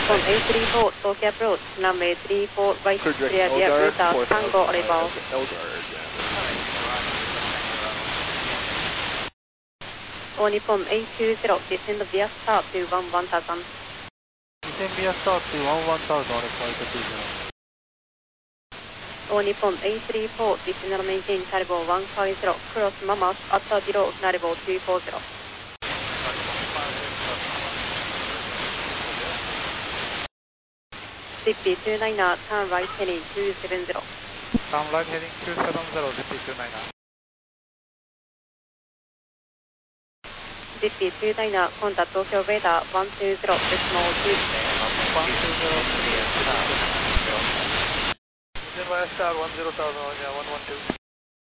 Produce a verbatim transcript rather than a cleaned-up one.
Nippon eight three four, Tokyo approach, runway three four right, clear via Utah, Tango arrival. All Nippon eight two zero, descend via start to one one thousand. Descend via start to one one thousand on flight two zero. All Nippon eight three four, descend and maintain Caribou one five zero, cross Mamas at below Caribou two four zero. Zippy two niner, turn right heading two seven zero. Turn right heading two seven zero, Zippy two niner. Zippy two niner, contact Tokyo radar one two zero, decimal two. one two zero, clear, turn. Then via star one zero thousand, one one two.